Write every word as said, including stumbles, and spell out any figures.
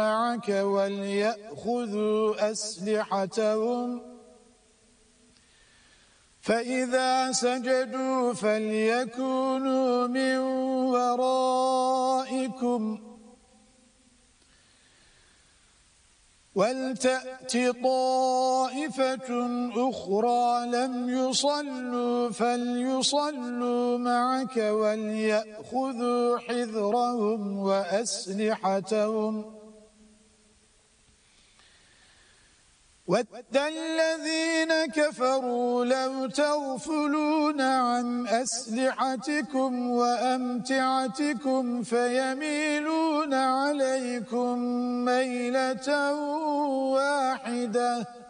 معك وليأخذوا أسلحتهم فإذا سجدوا فليكونوا من ورائكم ولتأت طائفة أخرى لم يصلوا فليصلوا معك وليأخذوا حذرهم وأسلحتهم وَدَّ الَّذِينَ كَفَرُوا لَوْ تَغْفُلُونَ عَنْ أَسْلِحَتِكُمْ وَأَمْتِعَتِكُمْ فَيَمِيلُونَ عَلَيْكُمْ مَيْلَةً وَاحِدَةً